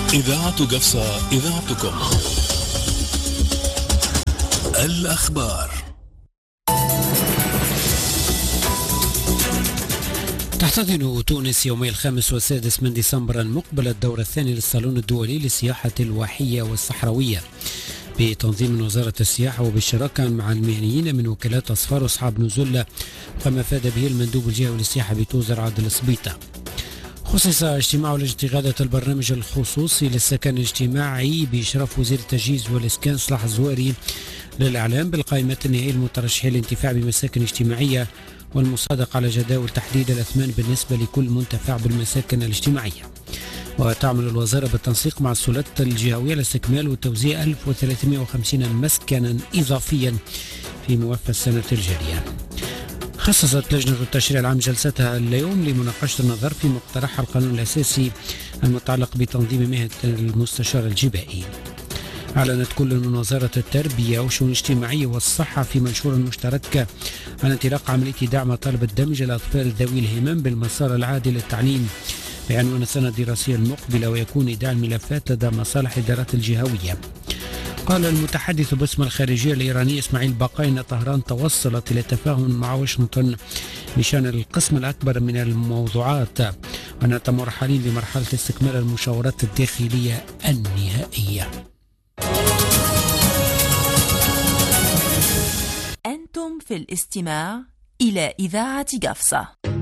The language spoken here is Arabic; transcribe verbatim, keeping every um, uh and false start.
إذاعة قفصة، إذاعتكم. الأخبار. تحتضن تونس يومي الخامس والسادس من ديسمبر المقبل الدور الثاني للصالون الدولي للسياحة الواحية والصحراوية بتنظيم وزارة السياحة وبالشراكة مع المهنيين من وكالات أصفار وأصحاب نزول، كما فاد به المندوب الجهوي للسياحة بتوزر عادل الصبيطة. خصص اجتماع لجنة قادة البرنامج الخصوصي للسكن الاجتماعي بإشراف وزير التجهيز والإسكان صلاح الزواري للإعلام بالقائمة النهائية للمترشحين للانتفاع بمساكن اجتماعية والمصادقة على جداول تحديد الأثمان بالنسبة لكل منتفع بالمساكن الاجتماعية. وتعمل الوزارة بالتنسيق مع السلطات الجهوية لاستكمال وتوزيع ألف وثلاثمائة وخمسين مسكنا إضافيا في موفى السنة الجارية. خصصت لجنة التشريع العام جلستها اليوم لمناقشة النظر في مقترح القانون الأساسي المتعلق بتنظيم مهنة المستشار الجبائي. أعلنت كل من وزارة التربية والشؤون الاجتماعية والصحة في منشور مشترك عن انطلاق عملية دعم مطالب الدمج الأطفال ذوي الهمم بالمسار العادل للتعليم بعنوان السنة الدراسية المقبلة، ويكون إيداع الملفات لدى مصالح الإدارات الجهوية. قال المتحدث باسم الخارجية الإيرانية إسماعيل باقاي أن طهران توصلت إلى تفاهم مع واشنطن بشأن القسم الأكبر من الموضوعات، وأن تمر حاليا بمرحلة استكمال المشاورات الداخلية النهائية. أنتم في الاستماع إلى إذاعة قفصة.